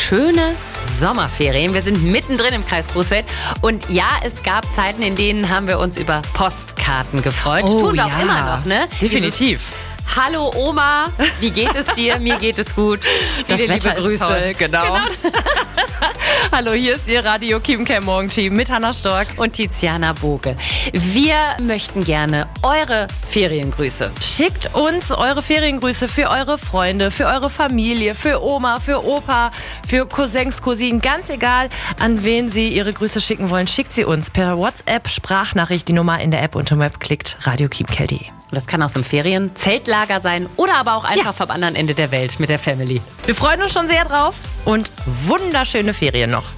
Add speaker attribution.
Speaker 1: schöne Sommerferien. Wir sind mittendrin im Kreis Coesfeld. Und ja, es gab Zeiten, in denen haben wir uns über Postkarten gefreut. Tun wir auch immer noch, ne?
Speaker 2: Definitiv.
Speaker 1: Hallo Oma, wie geht es dir? Mir geht es gut.
Speaker 2: Das
Speaker 1: Viele
Speaker 2: Wetter
Speaker 1: liebe Grüße.
Speaker 2: ist toll, genau. Hallo, hier ist Ihr Radio Kiepenkerl Morgenteam mit Hannah Stork
Speaker 1: Und Tiziana Boge. Wir möchten gerne eure Feriengrüße.
Speaker 2: Schickt uns eure Feriengrüße für eure Freunde, für eure Familie, für Oma, für Opa, für Cousins, Cousinen, ganz egal, an wen Sie Ihre Grüße schicken wollen. Schickt sie uns per WhatsApp, Sprachnachricht, die Nummer in der App unter Web klickt, radiokiepenkerl.de.
Speaker 1: Das kann aus dem Ferien-Zeltlager sein oder aber auch einfach vom anderen Ende der Welt mit der Family.
Speaker 2: Wir freuen uns schon sehr drauf und wunderschöne Ferien noch.